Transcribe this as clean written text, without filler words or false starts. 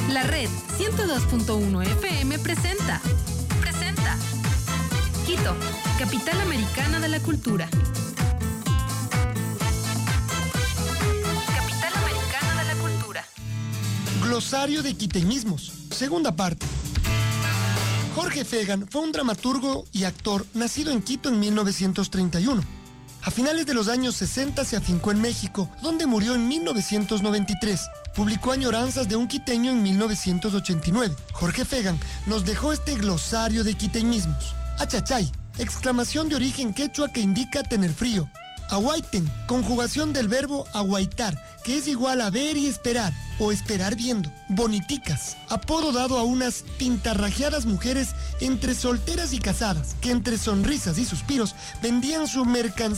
La red 102.1 FM presenta Quito, capital americana de la cultura. Capital americana de la cultura. Glosario de quiteñismos, segunda parte. Jorge Fagan fue un dramaturgo y actor nacido en Quito en 1931. A finales de los años 60 se afincó en México, donde murió en 1993. Publicó Añoranzas de un quiteño en 1989. Jorge Fagan nos dejó este glosario de quiteñismos. Achachay, exclamación de origen quechua que indica tener frío. Aguaiten, conjugación del verbo aguaitar, que es igual a ver y esperar, o esperar viendo. Boniticas, apodo dado a unas pintarrajeadas mujeres entre solteras y casadas, que entre sonrisas y suspiros vendían su mercancía